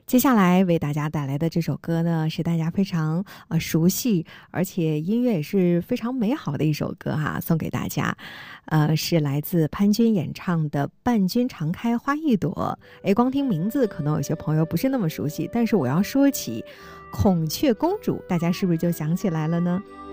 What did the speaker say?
接下来为大家带来的这首歌呢，是大家非常熟悉，而且音乐也是非常美好的一首歌哈，送给大家。是来自潘军演唱的《伴君常开花一朵》。光听名字可能有些朋友不是那么熟悉，但是我要说起孔雀公主，大家是不是就想起来了呢？